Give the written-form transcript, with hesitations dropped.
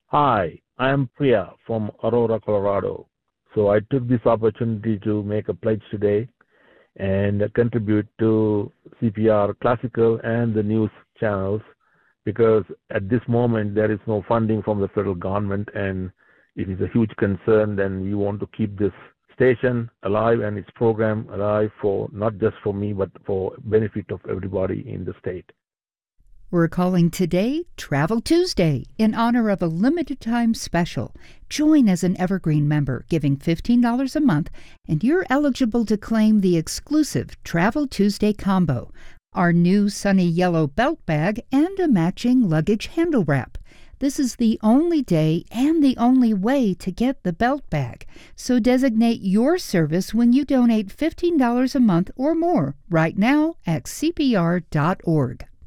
Hi, I am Priya from Aurora, Colorado. So I took this opportunity to make a pledge today and contribute to CPR Classical and the news channels because at this moment there is no funding from the federal government and it is a huge concern and we want to keep this station alive and its program alive for not just for me but for benefit of everybody in the state. We're calling today Travel Tuesday in honor of a limited time special. Join as an Evergreen member, giving $15 a month, and you're eligible to claim the exclusive Travel Tuesday combo, our new sunny yellow belt bag, and a matching luggage handle wrap. This is the only day and the only way to get the belt bag. So designate your service when you donate $15 a month or more right now at CPR.org.